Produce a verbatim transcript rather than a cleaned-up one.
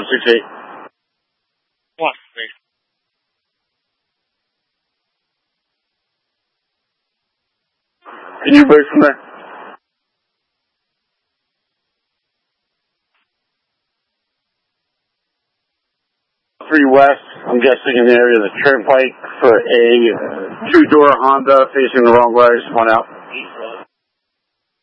six eight. One, please. Can you break from there? Three west, I'm guessing in the area of the Turnpike for a two-door Honda facing the wrong way, just one out.